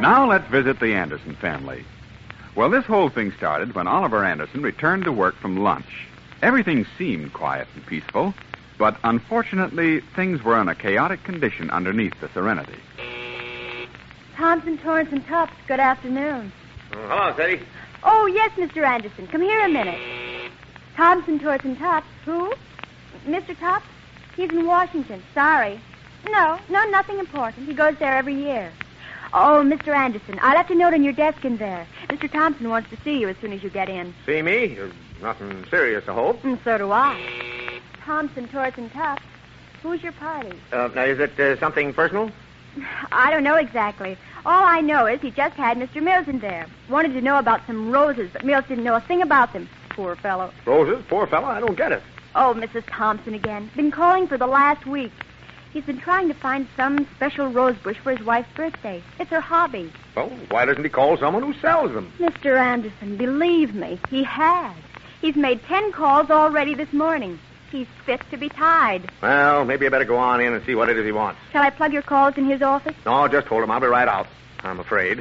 Now let's visit the Anderson family. Well, this whole thing started when Oliver Anderson returned to work from lunch. Everything seemed quiet and peaceful, but unfortunately, things were in a chaotic condition underneath the serenity. Thompson, Torrance, and Tufts, good afternoon. Hello, Sadie. Oh, yes, Mr. Anderson. Come here a minute. Thompson, Torrance, and Tufts. Who? Mr. Tufts? He's in Washington. Sorry. No, nothing important. He goes there every year. Oh, Mr. Anderson, I left a note on your desk in there. Mr. Thompson wants to see you as soon as you get in. See me? Nothing serious, I hope. And so do I. Thompson, Torrance, and Tufts. Who's your party? Now, is it something personal? I don't know exactly. All I know is he just had Mr. Mills in there. Wanted to know about some roses, but Mills didn't know a thing about them. Poor fellow. Roses? Poor fellow? I don't get it. Oh, Mrs. Thompson again. Been calling for the last week. He's been trying to find some special rose bush for his wife's birthday. It's her hobby. Well, why doesn't he call someone who sells them? Mr. Anderson, believe me, he has. He's made 10 calls already this morning. He's fit to be tied. Well, maybe I better go on in and see what it is he wants. Shall I plug your calls in his office? No, just hold him. I'll be right out. I'm afraid.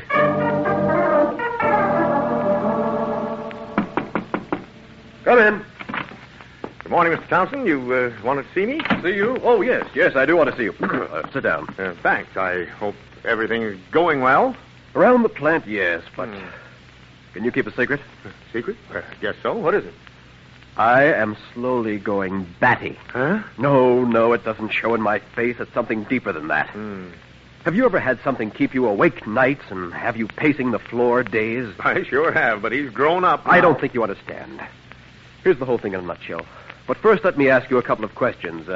Come in. Good morning, Mr. Thompson. You wanted to see me? See you? Oh, yes, I do want to see you. Sit down. Thanks. I hope everything's going well. Around the plant, yes, but can you keep a secret? Secret? I guess so. What is it? I am slowly going batty. Huh? No, it doesn't show in my face. It's something deeper than that. Have you ever had something keep you awake nights and have you pacing the floor days? I sure have, but he's grown up now. I don't think you understand. Here's the whole thing in a nutshell. But first, let me ask you a couple of questions.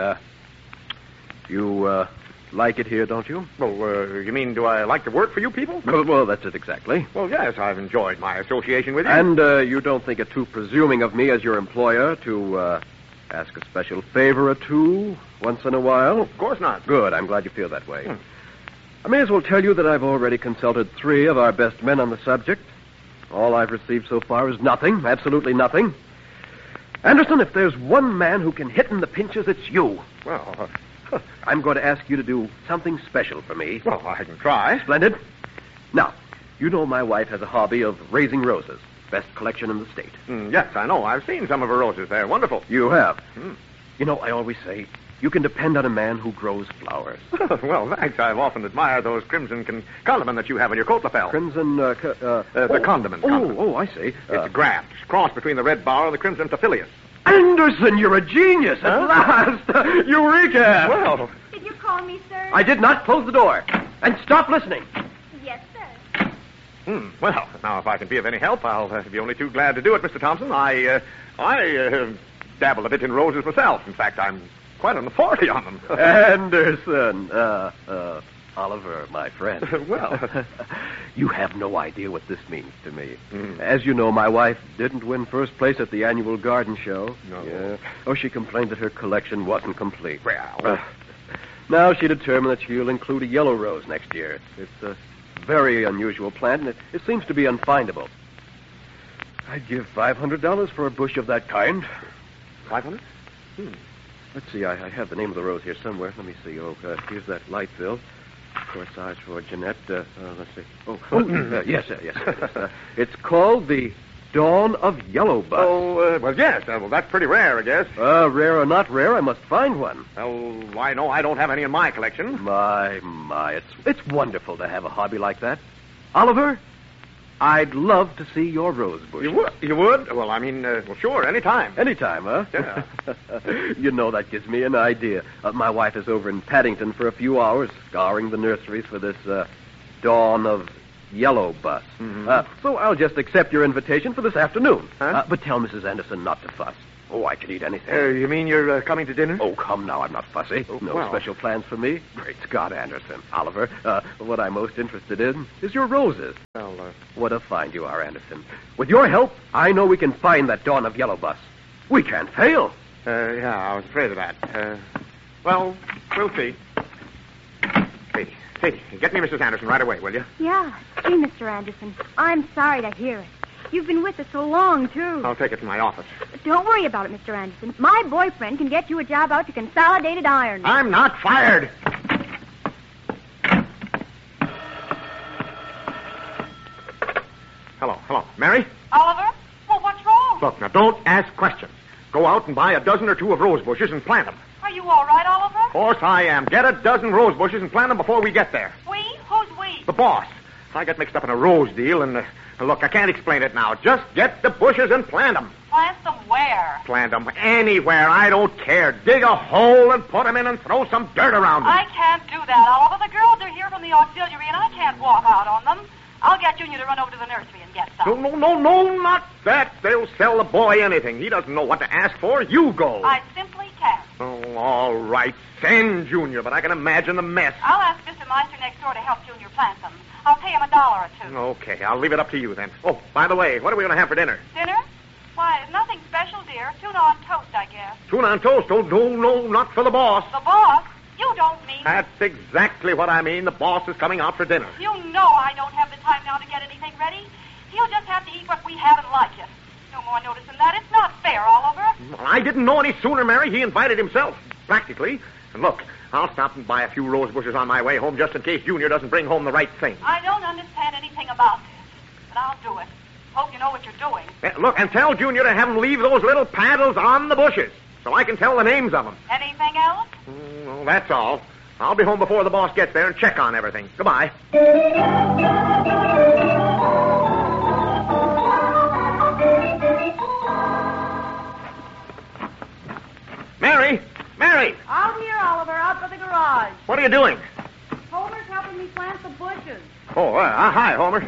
You like it here, don't you? Well, you mean, do I like to work for you people? Well, that's it exactly. Well, yes, I've enjoyed my association with you. And you don't think it too presuming of me as your employer to ask a special favor or two once in a while? Of course not. Good. I'm glad you feel that way. I may as well tell you that I've already consulted 3 of our best men on the subject. All I've received so far is nothing, absolutely nothing. Anderson, if there's one man who can hit in the pinches, it's you. Well, I'm going to ask you to do something special for me. well, I can try. Splendid. Now, you know my wife has a hobby of raising roses. Best collection in the state. Yes, I know. I've seen some of her roses. They're wonderful. You have? You know, I always say, you can depend on a man who grows flowers. Well, thanks. I've often admired those crimson condiment that you have in your coat lapel. Crimson, the condiment. Oh, I see. It's a graft, cross between the red bar and the crimson tophilia. Anderson, you're a genius at last. Eureka! Well, Did you call me, sir? I did not. Close the door. And stop listening. Yes, sir. Well, now, if I can be of any help, I'll be only too glad to do it, Mr. Thompson. I dabble a bit in roses myself. In fact, I'm quite on the 40 on them. Anderson, Oliver, my friend. Well, you have no idea what this means to me. As you know, my wife didn't win first place at the annual garden show. No. Yeah. Oh, she complained that her collection wasn't complete. well, Now she determined that she'll include a yellow rose next year. It's a very unusual plant, and it seems to be unfindable. I'd give $500 for a bush of that kind. 500? Let's see, I have the name of the rose here somewhere. Let me see. Oh, here's that light bill. Corsage for Jeanette. Let's see. Yes. It's called the Dawn of Yellow Bus. Oh, well, yes. Well, that's pretty rare, I guess. Rare or not rare, I must find one. Oh, I know. I don't have any in my collection. My, it's wonderful to have a hobby like that. Oliver, I'd love to see your rose bush. You would? Well, I mean, sure, anytime. Anytime, huh? Yeah. You know, that gives me an idea. My wife is over in Paddington for a few hours, scouring the nurseries for this Dawn of Yellow Bus. So I'll just accept your invitation for this afternoon. Huh? But tell Mrs. Anderson not to fuss. Oh, I can eat anything. You mean you're coming to dinner? Oh, come now, I'm not fussy. No well. special plans for me. Great Scott, Anderson. Oliver, what I'm most interested in is your roses. Well, What a find you are, Anderson. With your help, I know we can find that Dawn of Yellow Bus. We can't fail. yeah, I was afraid of that. Well, we'll see. Sadie, get me Mrs. Anderson right away, will you? Yeah. Gee, Mr. Anderson, I'm sorry to hear it. You've been with us so long, too. I'll take it to my office. Don't worry about it, Mr. Anderson. My boyfriend can get you a job out to Consolidated Iron. I'm not fired. Hello. Mary? Oliver? Well, what's wrong? Look, now, don't ask questions. Go out and buy a dozen or two of rose bushes and plant them. Are you all right, Oliver? Of course I am. Get a dozen rose bushes and plant them before we get there. We? Who's we? The boss. I got mixed up in a rose deal, and look, I can't explain it now. Just get the bushes and plant them. Plant them where? Plant them anywhere. I don't care. Dig a hole and put them in and throw some dirt around them. I can't do that, Oliver. The girls are here from the auxiliary, and I can't walk out on them. I'll get Junior to run over to the nursery and get some. No, not that. They'll sell the boy anything. He doesn't know what to ask for. You go. I simply can't. Oh, all right. Send Junior, but I can imagine the mess. I'll ask Mr. Meister next door to help Junior plant them. I'll pay him $1 or $2. Okay, I'll leave it up to you then. Oh, by the way, what are we going to have for dinner? Dinner? Why, nothing special, dear. Tuna on toast, I guess. Tuna on toast? Oh, no, not for the boss. The boss? You don't mean... That's exactly what I mean. The boss is coming out for dinner. You know I don't have the time now to get anything ready. He'll just have to eat what we have and like it. No more notice than that. It's not fair, Oliver. Well, I didn't know any sooner, Mary. He invited himself, practically. And look, I'll stop and buy a few rose bushes on my way home just in case Junior doesn't bring home the right thing. I don't understand anything about this, but I'll do it. Hope you know what you're doing. Look, and tell Junior to have him leave those little paddles on the bushes so I can tell the names of them. Anything else? No, that's all. I'll be home before the boss gets there and check on everything. Goodbye. Mary! Out here, Oliver, out by the garage. What are you doing? Homer's helping me plant the bushes. Oh, hi, Homer.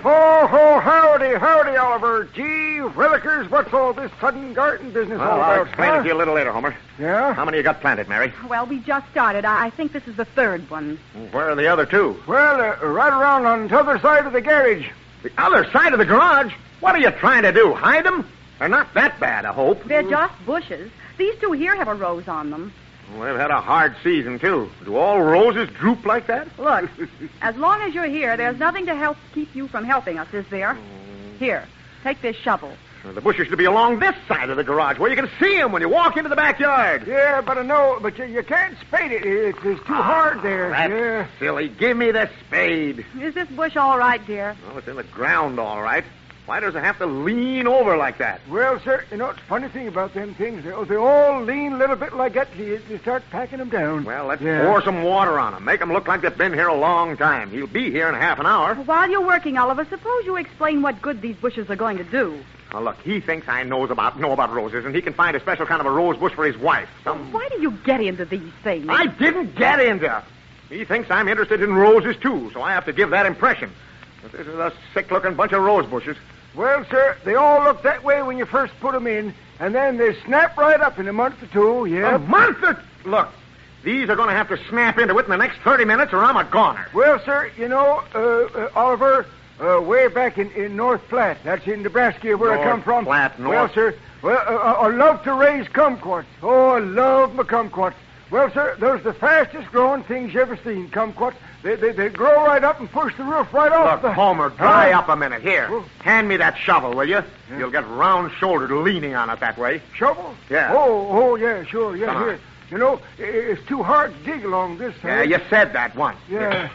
Howdy, Oliver. Gee, Willikers, what's all this sudden garden business all about? I'll explain it to you a little later, Homer. Yeah? How many you got planted, Mary? Well, we just started. I think this is the third one. Where are the other two? Well, right around on the other side of the garage. The other side of the garage? What are you trying to do, hide them? They're not that bad, I hope. They're just bushes. These two here have a rose on them. Well, they've had a hard season, too. Do all roses droop like that? Look, as long as you're here, there's nothing to help keep you from helping us, is there? Here, take this shovel. The bushes should be along this side of the garage where you can see them when you walk into the backyard. Yeah, but I know, but you can't spade it. It's too hard there. That's silly. Give me the spade. Is this bush all right, dear? Well, it's in the ground, all right. Why does it have to lean over like that? Well, sir, you know, it's a funny thing about them things. They all lean a little bit like that. You start packing them down. Well, let's pour some water on them. Make them look like they've been here a long time. He'll be here in half an hour. While you're working, Oliver, suppose you explain what good these bushes are going to do. Now, look, he thinks I know about roses, and he can find a special kind of a rose bush for his wife. Why do you get into these things? I didn't get into it. He thinks I'm interested in roses, too, so I have to give that impression. But this is a sick-looking bunch of rose bushes. Well, sir, they all look that way when you first put them in, and then they snap right up in a month or two, yeah. A month or... Look, these are going to have to snap into it in the next 30 minutes, or I'm a goner. Well, sir, you know, Oliver, way back in North Platte, that's in Nebraska where I come from. North Platte, North... Well, sir, I love to raise kumquats. Oh, I love my kumquats. Well, sir, those are the fastest growing things you ever seen, kumquats. They grow right up and push the roof right off. Look, Homer, dry up a minute. Here, hand me that shovel, will you? Yeah. You'll get round-shouldered leaning on it that way. Shovel? Yeah. Oh, yeah, sure, yeah, Come on. here. You know, it's too hard to dig along this side. Yeah, you said that once. Yeah.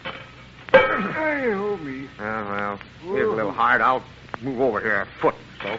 Hey, oh, me. Oh, well, here's a little hard. I'll move over here a foot, so.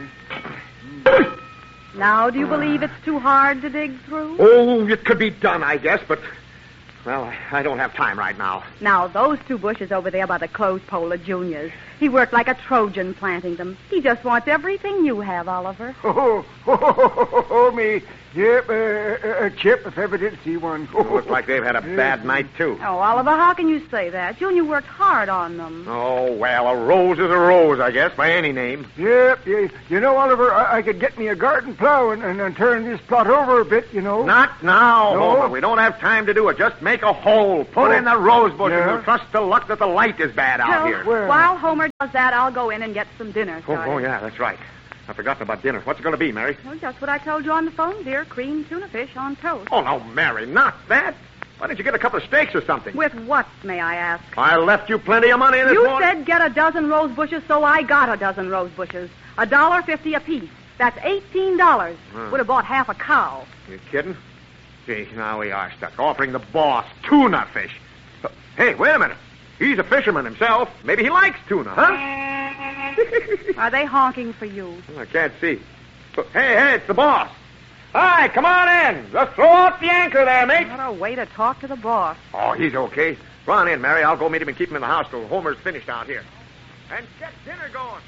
Now, do you believe it's too hard to dig through? Oh, it could be done, I guess, but... Well, I don't have time right now. Now, those two bushes over there by the clothes pole are Junior's. He worked like a Trojan planting them. He just wants everything you have, Oliver. Oh, me. Yep, a chip if ever did see one. Looks like they've had a bad night, too. Oh, Oliver, how can you say that? Junior worked hard on them. Oh, well, a rose is a rose, I guess, by any name. Yep. You know, Oliver, I could get me a garden plow and turn this plot over a bit, you know. Not now, No? Homer. We don't have time to do it. Just make a hole. Put in the rose bush, and Yeah. we'll trust to luck that the light is bad out Well, here. Well- while Homer does that, I'll go in and get some dinner started. Oh, yeah, that's right. I forgot about dinner. What's it going to be, Mary? Well, just what I told you on the phone, dear. Creamed tuna fish on toast. Oh, no, Mary, not that. Why didn't you get a couple of steaks or something? With what, may I ask? I left you plenty of money this You morning. said get a dozen rose bushes, so I got a dozen rose bushes. $1.50 apiece. That's $18. Would have bought half a cow. You kidding? Gee, now we are stuck. Offering the boss tuna fish. Hey, wait a minute. He's a fisherman himself. Maybe he likes tuna, huh? Are they honking for you? I can't see. Hey, it's the boss. Hi, come on in. Just throw out the anchor there, mate. What a way to talk to the boss. Oh, he's okay. Run in, Mary. I'll go meet him and keep him in the house till Homer's finished out here. And get dinner going.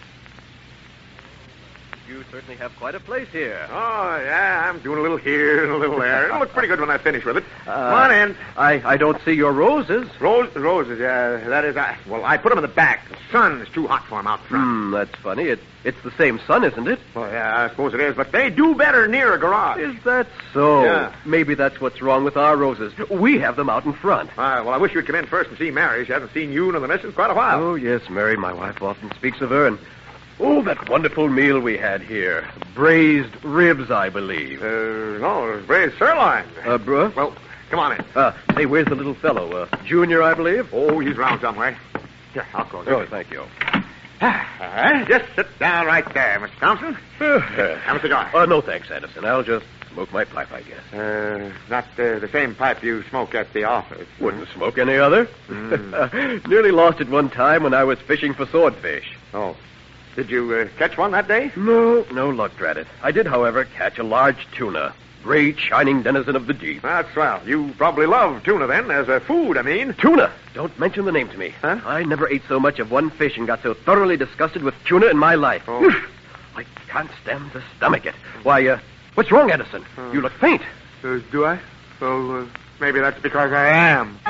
You certainly have quite a place here. Oh, yeah, I'm doing a little here and a little there. It'll look pretty good when I finish with it. Come on in. I don't see your roses. Roses, yeah. That is, I put them in the back. The sun is too hot for them out front. That's funny. It's the same sun, isn't it? Well, yeah, I suppose it is, but they do better near a garage. Is that so? Yeah. Maybe that's what's wrong with our roses. We have them out in front. Well, I wish you'd come in first and see Mary. She hasn't seen you nor the missus in quite a while. Oh, yes, Mary. My wife often speaks of her, and oh, that wonderful meal we had here. Braised ribs, I believe. No, it was braised sirloin. Bruh? Well, come on in. Hey, where's the little fellow? Junior, I believe? Oh, he's around somewhere. Here, I'll close it. Oh, thank you. Just sit down right there, Mr. Thompson. Have a cigar. No, thanks, Anderson. I'll just smoke my pipe, I guess. Not the same pipe you smoke at the office. Wouldn't smoke any other. Nearly lost it one time when I was fishing for swordfish. Oh. Did you catch one that day? No luck, drat it. I did, however, catch a large tuna. Great, shining denizen of the deep. That's swell. You probably love tuna, then, as a food, I mean. Tuna? Don't mention the name to me. Huh? I never ate so much of one fish and got so thoroughly disgusted with tuna in my life. Oh. I can't stand to stomach it. Why, what's wrong, Anderson? You look faint. Do I? Well, maybe that's because I am.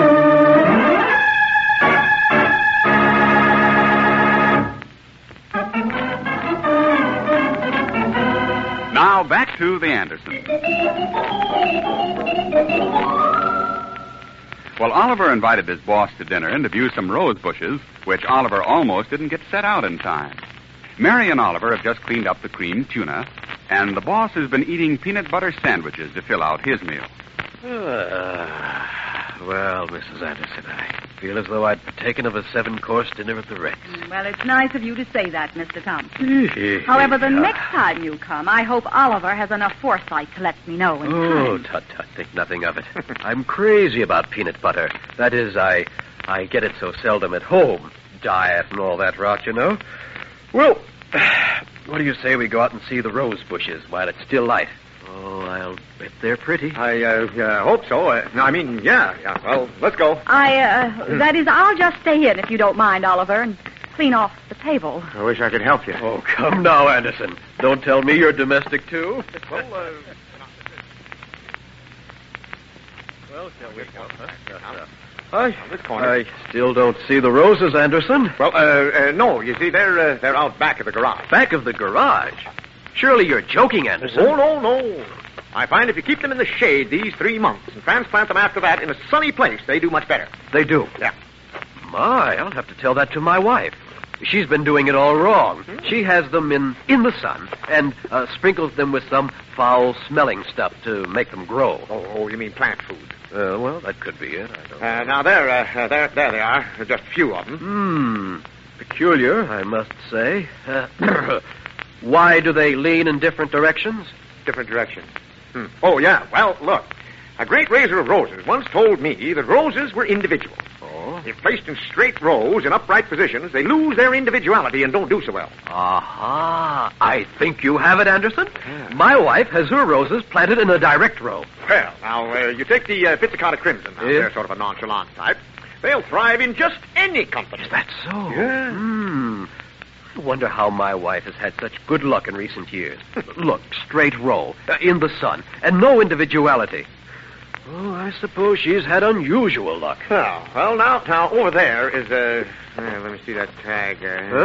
Now back to the Andersons. Well, Oliver invited his boss to dinner and to view some rose bushes, which Oliver almost didn't get set out in time. Mary and Oliver have just cleaned up the creamed tuna, and the boss has been eating peanut butter sandwiches to fill out his meal. Well, Mrs. Anderson, I feel as though I'd partaken of a 7-course dinner at the Rex. Well, it's nice of you to say that, Mr. Thompson. However, the next time you come, I hope Oliver has enough foresight to let me know in Oh, time. tut, think nothing of it. I'm crazy about peanut butter. That is, I get it so seldom at home. Diet and all that rot, you know. Well, what do you say we go out and see the rose bushes while it's still light? Oh, I'll bet they're pretty. I hope so. Yeah. Well, let's go. That is, I'll just stay in if you don't mind, Oliver, and clean off the table. I wish I could help you. Oh, come now, Anderson. Don't tell me you're domestic, too. Well, shall we go? I still don't see the roses, Anderson. Well, no. You see, they're out back of the garage. Back of the garage? Surely you're joking, Anderson. Oh, no. I find if you keep them in the shade these 3 months and transplant them after that in a sunny place, they do much better. They do? Yeah. My, I'll have to tell that to my wife. She's been doing it all wrong. She has them in the sun and sprinkles them with some foul-smelling stuff to make them grow. Oh, you mean plant food? Well, that could be it. I don't know. Now, there they are. Just a few of them. Peculiar, I must say. Why do they lean in different directions? Different directions. Oh, yeah. Well, look. A great raiser of roses once told me that roses were individual. Oh? If placed in straight rows in upright positions, they lose their individuality and don't do so well. Aha. I think you have it, Anderson. Yeah. My wife has her roses planted in a direct row. Well, now, you take the Pizzicato Crimson. Now, they're sort of a nonchalant type. They'll thrive in just any company. Is that so? Yeah. I wonder how my wife has had such good luck in recent years. Look, straight row, in the sun, and no individuality. Oh, I suppose she's had unusual luck. Oh, well, now, over there is let me see that tag.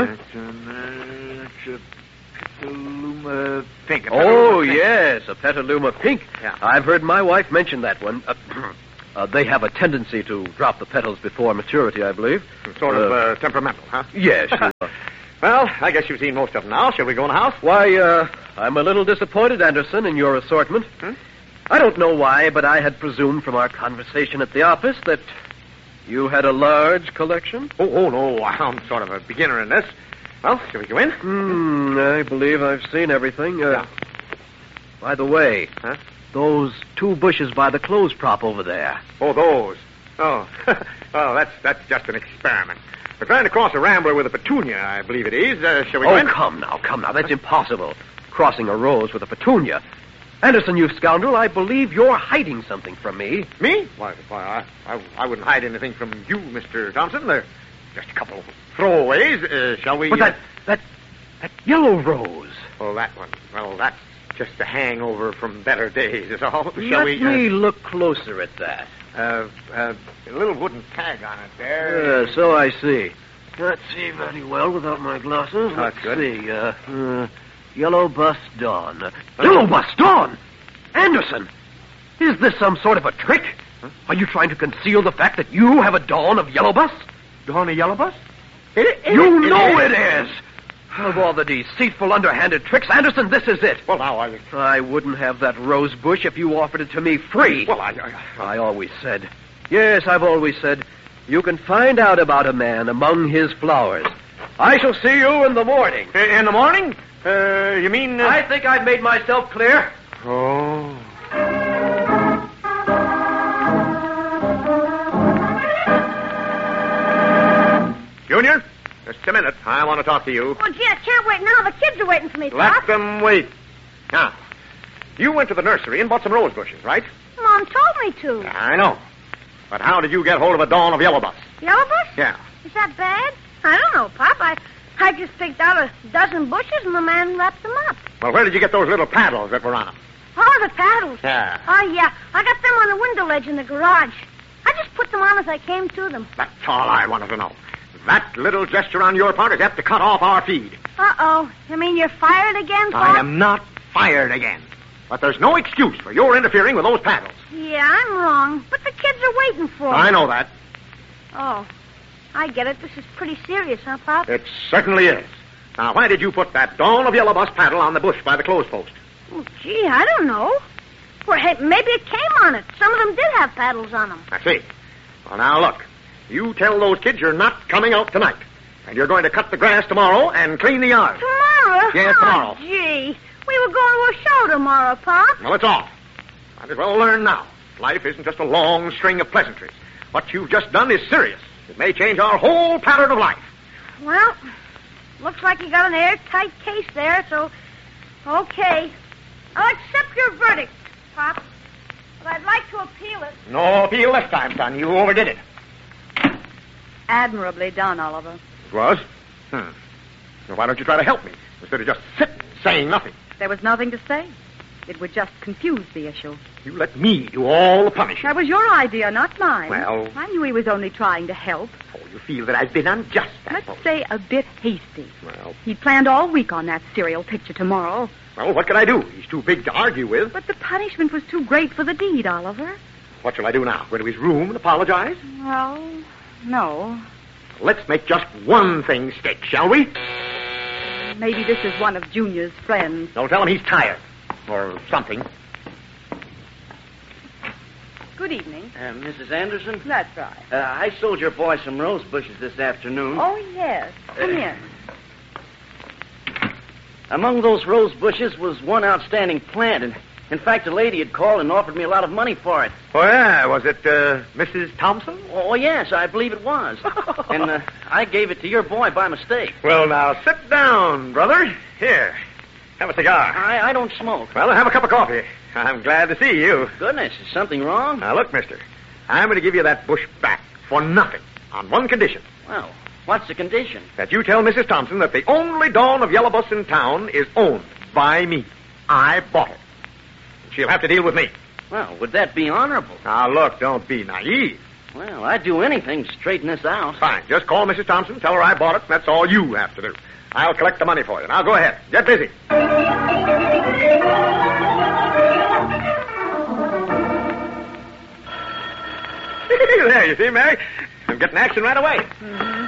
It's a Petaluma Pink. Oh, yes, a Petaluma Pink. Yeah. I've heard my wife mention that one. They have a tendency to drop the petals before maturity, I believe. Sort of temperamental, huh? Yes. Well, I guess you've seen most of them now. Shall we go in the house? Why, I'm a little disappointed, Anderson, in your assortment. I don't know why, but I had presumed from our conversation at the office that you had a large collection. Oh, no, I'm sort of a beginner in this. Well, shall we go in? I believe I've seen everything. Yeah. By the way, those 2 bushes by the clothes prop over there. Oh, those. Oh, oh, that's just an experiment. We're trying to cross a rambler with a petunia, I believe it is. Shall we go in? Come now. That's impossible. Crossing a rose with a petunia. Anderson, you scoundrel, I believe you're hiding something from me. Me? Why, I wouldn't hide anything from you, Mr. Thompson. They're just a couple of throwaways. Shall we... But that yellow rose. Oh, that one. Well, that's just a hangover from better days, is all. Let me look closer at that. A little wooden tag on it there. So I see. Can't see very well without my glasses. That's good. See, Yellow Bus Dawn. Yellow Bus Dawn? Anderson, is this some sort of a trick? Huh? Are you trying to conceal the fact that you have a Dawn of Yellow Bus? Dawn of Yellow Bus? You know it is! Of all the deceitful, underhanded tricks, Anderson, this is it. Well, now, I wouldn't have that rose bush if you offered it to me free. Well, I always said. Yes, I've always said. You can find out about a man among his flowers. I shall see you in the morning. In the morning? You mean... I think I've made myself clear. Oh... Junior, just a minute. I want to talk to you. Oh, gee, I can't wait now. The kids are waiting for me, Let Pop. them wait. Now, you went to the nursery and bought some rose bushes, right? Mom told me to. I know. But how did you get hold of a Dawn of Yellow Bus? Yellow Bus? Yeah. Is that bad? I don't know, Pop. I just picked out a dozen bushes and the man wrapped them up. Well, where did you get those little paddles that were on them? Oh, the paddles. Yeah. Oh, yeah. I got them on the window ledge in the garage. I just put them on as I came to them. That's all I wanted to know. That little gesture on your part is apt to cut off our feed. Uh-oh. You mean you're fired again, Pop? I am not fired again. But there's no excuse for your interfering with those paddles. Yeah, I'm wrong. But the kids are waiting for me. I know that. Oh, I get it. This is pretty serious, huh, Pop? It certainly is. Now, why did you put that Dawn of Yellow Bus paddle on the bush by the clothes post? Oh, gee, I don't know. Well, hey, maybe it came on it. Some of them did have paddles on them. I see. Well, now, look. You tell those kids you're not coming out tonight. And you're going to cut the grass tomorrow and clean the yard. Tomorrow? Yes, tomorrow. Oh, gee. We were going to a show tomorrow, Pop. Well, it's off. Might as well learn now. Life isn't just a long string of pleasantries. What you've just done is serious. It may change our whole pattern of life. Well, looks like you got an airtight case there, so... Okay. I'll accept your verdict, Pop. But I'd like to appeal it. No appeal this time, son. You overdid it. Admirably done, Oliver. It was? Well, why don't you try to help me instead of just sitting saying nothing? There was nothing to say. It would just confuse the issue. You let me do all the punishing. That was your idea, not mine. Well... I knew he was only trying to help. Oh, you feel that I've been unjust, Let's say a bit hasty. Well... He'd planned all week on that serial picture tomorrow. Well, what can I do? He's too big to argue with. But the punishment was too great for the deed, Oliver. What shall I do now? Go to his room and apologize? Well, no. Let's make just one thing stick, shall we? Maybe this is one of Junior's friends. Don't tell him he's tired. Or something. Good evening. Mrs. Anderson? That's right. I sold your boy some rose bushes this afternoon. Oh, yes. Come in. Among those rose bushes was one outstanding plant, and in fact, a lady had called and offered me a lot of money for it. Oh, yeah? Was it, Mrs. Thompson? Oh, yes, I believe it was. And I gave it to your boy by mistake. Well, now, sit down, brother. Here, have a cigar. I don't smoke. Well, have a cup of coffee. I'm glad to see you. Goodness, is something wrong? Now, look, mister, I'm going to give you that bush back for nothing, on one condition. Well, what's the condition? That you tell Mrs. Thompson that the only Dawn of Yellow Bus in town is owned by me. I bought it. She'll have to deal with me. Well, would that be honorable? Now, look, don't be naive. Well, I'd do anything to straighten this out. Fine. Just call Mrs. Thompson, tell her I bought it, and that's all you have to do. I'll collect the money for you. Now, go ahead. Get busy. There, you see, Mary? I'm getting action right away. Mm-hmm.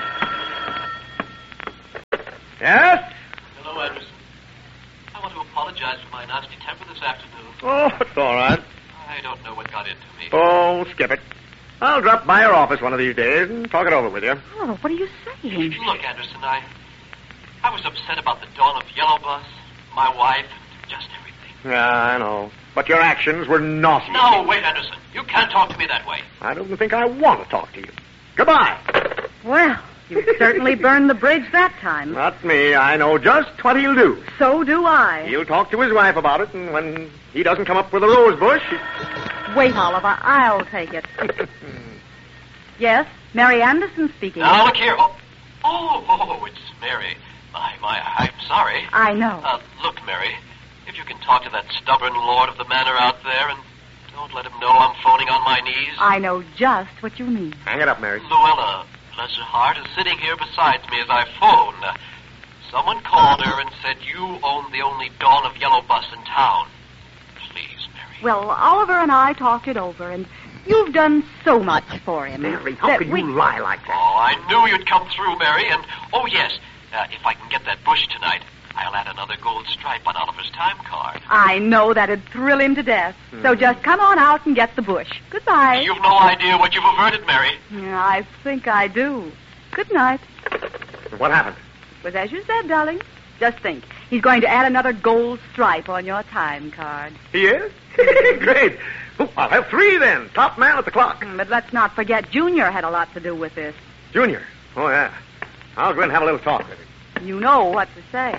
Yes? Hello, Anderson. I want to apologize for my nasty temper this afternoon. Oh, it's all right. I don't know what got into me. Oh, skip it. I'll drop by your office one of these days and talk it over with you. Oh, what are you saying? Look, Anderson, I was upset about the Dawn of Yellow Bus, my wife, just everything. Yeah, I know. but your actions were naughty. No, wait, Anderson. You can't talk to me that way. I don't think I want to talk to you. Goodbye. Well, you certainly burned the bridge that time. Not me. I know just what he'll do. So do I. He'll talk to his wife about it, and when he doesn't come up with a rose bush... Wait, Oliver. I'll take it. Yes, Mary Anderson speaking. Now, look here. Oh, it's Mary. I'm sorry. I know. Look, Mary, if you can talk to that stubborn lord of the manor out there and don't let him know I'm phoning on my knees. I know just what you mean. Hang it up, Mary. Luella, bless her heart, is sitting here beside me as I phone. Someone called her and said you own the only Dawn of Yellow bus in town. Please, Mary. Well, Oliver and I talked it over, and you've done so much for him. Mary, how can you lie like that? Oh, I knew you'd come through, Mary, and, oh, yes, if I can get that bush tonight, I'll add another gold stripe on Oliver's time card. I know that'd thrill him to death. So just come on out and get the bush. Goodbye. You've no idea what you've averted, Mary. Yeah, I think I do. Good night. What happened? It was as you said, darling. Just think. He's going to add another gold stripe on your time card. He is? Great. Oh, I'll have 3 then. Top man at the clock. But let's not forget Junior had a lot to do with this. Junior? Oh, yeah. I'll go and have a little talk with him. You know what to say.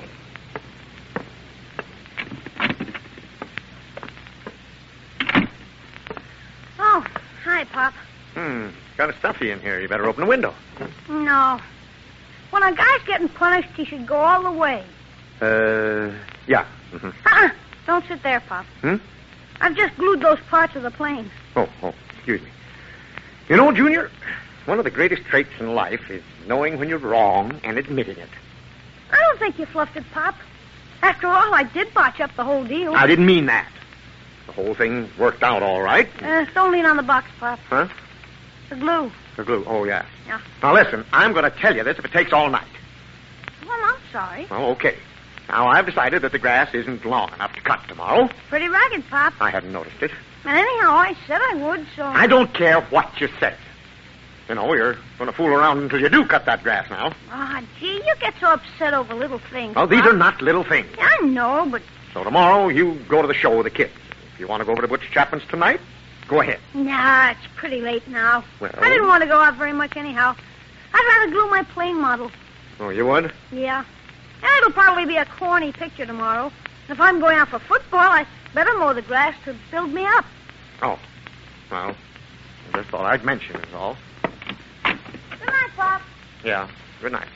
Oh, hi, Pop. Kind of stuffy in here. You better open the window. No. When a guy's getting punished, he should go all the way. Yeah. Mm-hmm. Don't sit there, Pop. Hmm? I've just glued those parts of the plane. Oh, excuse me. You know, Junior, one of the greatest traits in life is knowing when you're wrong and admitting it. I don't think you fluffed it, Pop. After all, I did botch up the whole deal. I didn't mean that. The whole thing worked out all right. Don't lean on the box, Pop. Huh? The glue. The glue. Oh, yeah. Yeah. Now, listen, I'm going to tell you this if it takes all night. Well, I'm sorry. Oh, okay. Now, I've decided that the grass isn't long enough to cut tomorrow. Pretty ragged, Pop. I hadn't noticed it. And anyhow, I said I would, so... I don't care what you say. You know, you're going to fool around until you do cut that grass now. Ah, gee, you get so upset over little things. Oh, these Pop. are not little things. I know, but... So tomorrow, you go to the show with the kids. If you want to go over to Butch Chapman's tonight, go ahead. Nah, it's pretty late now. Well... I didn't want to go out very much anyhow. I'd rather glue my plane model. Oh, you would? Yeah. And it'll probably be a corny picture tomorrow. If I'm going out for football, I better mow the grass to build me up. Oh. Well, I just thought I'd mention is all. Good night, Pop. Yeah, good night.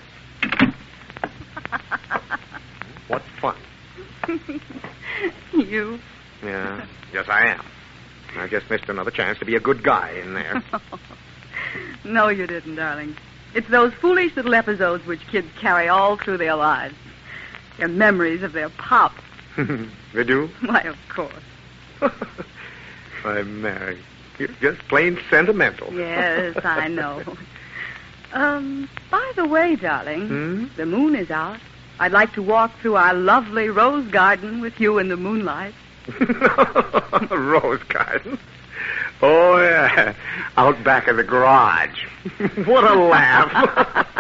What fun. You? Yeah, yes, I am. I just missed another chance to be a good guy in there. No, you didn't, darling. It's those foolish little episodes which kids carry all through their lives. Their memories of their pop. You do? Why, of course. Why, Mary, you're just plain sentimental. Yes, I know. By the way, darling, the moon is out. I'd like to walk through our lovely rose garden with you in the moonlight. Rose garden? Oh, yeah. Out back of the garage. What a laugh.